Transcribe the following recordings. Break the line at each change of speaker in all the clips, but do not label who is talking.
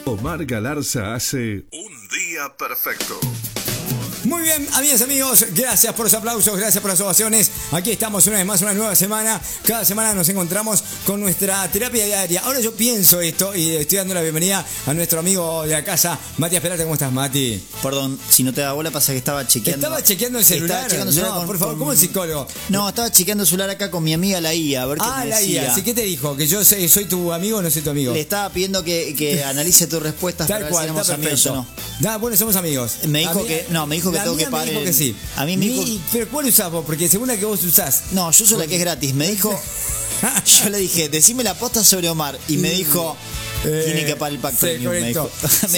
Omar Galarza hace Un Día Perfecto.
Muy bien, amigas y amigos, gracias por los aplausos, gracias por las ovaciones. Aquí estamos una vez más, una nueva semana. Cada semana nos encontramos con nuestra terapia diaria. Ahora yo pienso esto y estoy dando la bienvenida a nuestro amigo de la casa, Matías Peralta. ¿Cómo estás, Mati?
Perdón, si no te da bola, pasa que estaba chequeando.
¿Estaba chequeando el celular? No, por favor, ¿cómo el psicólogo?
No, estaba chequeando el celular acá con mi amiga la IA, a ver qué me
la
decía.
IA, ¿sí? ¿Qué te dijo? ¿Que yo soy tu amigo o no soy tu amigo?
Le estaba pidiendo que analice tus respuestas
Tal
para
cual,
ver si éramos amigos o no.
Bueno, somos amigos.
Me dijo que tengo que pagar.
Me dijo que sí.
A mí me dijo.
Pero ¿cuál usás vos? Porque según la que vos usás.
No, yo uso la que es gratis. Me dijo. Yo le dije, decime la posta sobre Omar. Y me dijo. Tiene que pagar el pack premium, me dijo.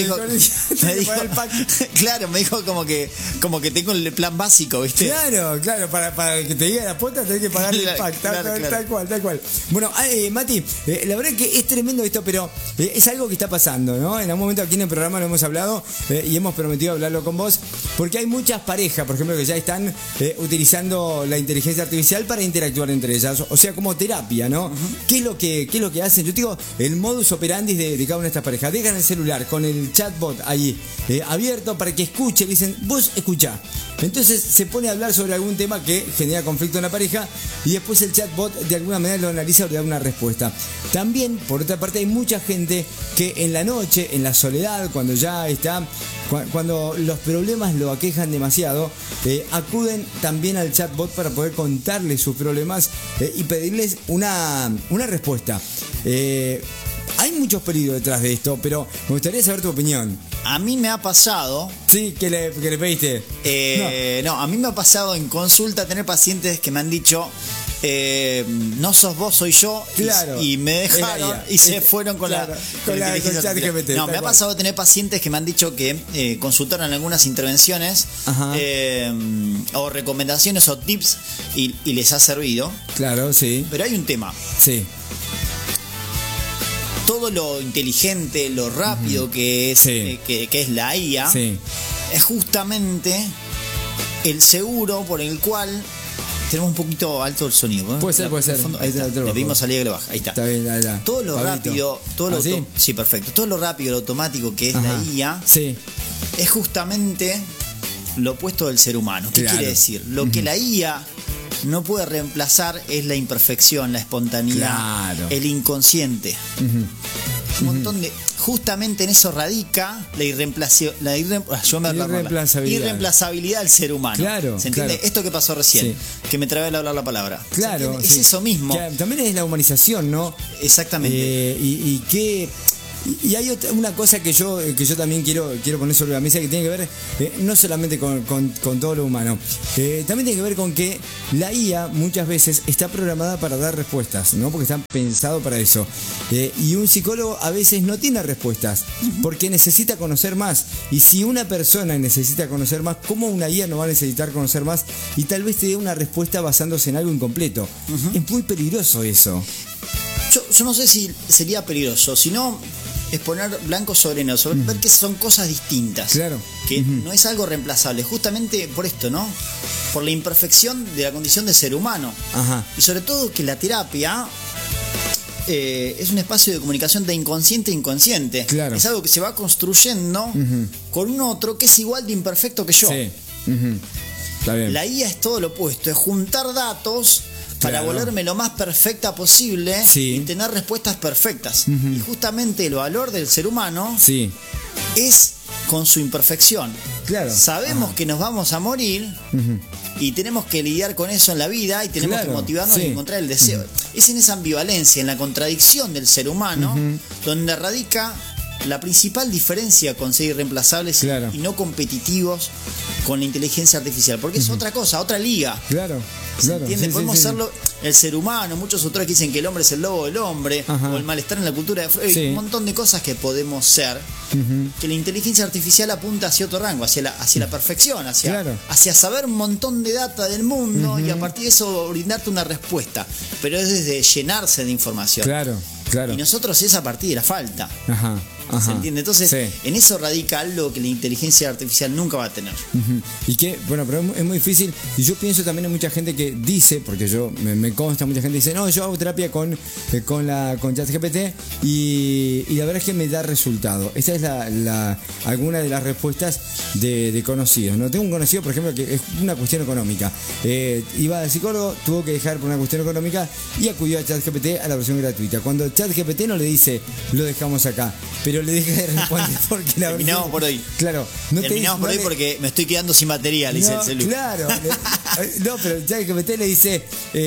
Claro, me dijo como que tengo el plan básico, ¿viste?
Claro, para que te diga la posta tenés que pagar el pack, tal cual. Bueno, Mati, la verdad es que es tremendo esto, pero es algo que está pasando, ¿no? En algún momento aquí en el programa lo hemos hablado y hemos prometido hablarlo con vos, porque hay muchas parejas, por ejemplo, que ya están utilizando la inteligencia artificial para interactuar entre ellas, o sea, como terapia, ¿no? Uh-huh. ¿Qué es lo que hacen? Yo te digo, el modus operandi de cada una de estas parejas. Dejan el celular con el chatbot ahí abierto para que escuche. Le dicen, vos escuchá. Entonces se pone a hablar sobre algún tema que genera conflicto en la pareja y después el chatbot de alguna manera lo analiza o le da una respuesta. También, por otra parte, hay mucha gente que en la noche, en la soledad, cuando los problemas lo aquejan demasiado, acuden también al chatbot para poder contarles sus problemas y pedirles una respuesta. Hay muchos peligros detrás de esto, pero me gustaría saber tu opinión.
A mí me ha pasado.
Sí, que le pediste.
No, a mí me ha pasado en consulta tener pacientes que me han dicho. No sos vos, soy yo.
Claro,
y me dejaron y se fueron con la inteligencia artificial. No, me ha pasado tener pacientes que me han dicho que consultaron algunas intervenciones o recomendaciones o tips y les ha servido.
Claro, sí.
Pero hay un tema.
Sí.
Todo lo inteligente, lo rápido que es, que es la IA, es justamente el seguro por el cual tenemos un poquito alto el sonido.
Puede ser.
Le pedimos salida que le baja. Ahí está.
Está bien, ya.
Todo lo rápido, sí, perfecto. Todo lo rápido, lo automático que es la IA, es justamente lo opuesto del ser humano. ¿Qué quiere decir? Lo que la IA no puede reemplazar es la imperfección, la espontaneidad, el inconsciente. Un montón de. Justamente en eso radica la irreemplazabilidad del ser humano.
Claro.
¿Se entiende? Esto que pasó recién, que me trabé al hablar la palabra.
Claro.
Es eso mismo.
También es la humanización, ¿no?
Exactamente.
Y hay una cosa que yo también quiero poner sobre la mesa, que tiene que ver no solamente con todo lo humano, también tiene que ver con que la IA muchas veces está programada para dar respuestas, ¿no? Porque está pensado para eso, y un psicólogo a veces no tiene respuestas porque necesita conocer más, y si una persona necesita conocer más, ¿cómo una IA no va a necesitar conocer más? Y tal vez te dé una respuesta basándose en algo incompleto. Es muy peligroso eso.
Yo no sé si sería peligroso, sino es poner blanco sobre negro, ver que son cosas distintas.
Claro.
Que no es algo reemplazable, justamente por esto, ¿no? Por la imperfección de la condición de ser humano. Y sobre todo que la terapia es un espacio de comunicación de inconsciente a inconsciente.
Claro.
Es algo que se va construyendo con un otro que es igual de imperfecto que yo.
Sí. Está bien.
La IA es todo lo opuesto, es juntar datos para volverme lo más perfecta posible y tener respuestas perfectas. Y justamente el valor del ser humano es con su imperfección.
Claro.
Sabemos que nos vamos a morir y tenemos que lidiar con eso en la vida y tenemos que motivarnos y encontrar el deseo. Es en esa ambivalencia, en la contradicción del ser humano, donde radica la principal diferencia con ser irreemplazables y no competitivos con la inteligencia artificial, porque es otra cosa, otra liga. ¿Se entiende? Podemos serlo el ser humano, muchos autores que dicen que el hombre es el lobo del hombre, o el malestar en la cultura de Freud, un montón de cosas que podemos ser, que la inteligencia artificial apunta hacia otro rango, hacia la perfección, hacia saber un montón de data del mundo y a partir de eso brindarte una respuesta, pero es desde llenarse de información.
Claro.
Y nosotros es a partir de la falta. ¿Se entiende? Entonces, en eso radica algo que la inteligencia artificial nunca va a tener.
Y que, bueno, pero es muy difícil. Y yo pienso también en mucha gente que dice, porque yo me consta, mucha gente dice, no, yo hago terapia con ChatGPT y la verdad es que me da resultado. Esta es alguna de las respuestas de conocidos, ¿no? Tengo un conocido, por ejemplo, que es una cuestión económica. Iba al psicólogo, tuvo que dejar por una cuestión económica y acudió a ChatGPT a la versión gratuita. Cuando ChatGPT no le dice, lo dejamos acá, pero le deja de responder porque la
terminamos por hoy.
Claro.
Terminamos por hoy porque me estoy quedando sin batería, le dice el celular.
Claro. No, pero ChatGPT le dice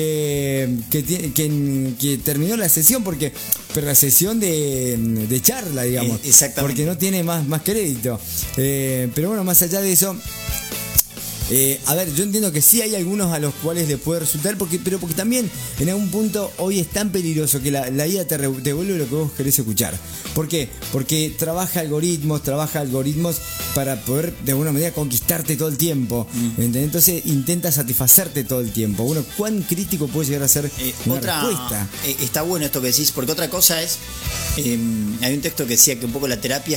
que terminó la sesión pero la sesión de charla, digamos.
Exactamente.
Porque no tiene más crédito. Pero bueno, más allá de eso, a ver, yo entiendo que sí hay algunos a los cuales le puede resultar, pero porque también en algún punto hoy es tan peligroso que la IA te devuelve lo que vos querés escuchar. ¿Por qué? Porque trabaja algoritmos para poder de alguna manera conquistarte todo el tiempo. Entonces intenta satisfacerte todo el tiempo. Bueno, ¿cuán crítico puede llegar a ser una respuesta?
Está bueno esto que decís, porque otra cosa es, hay un texto que decía que un poco la terapia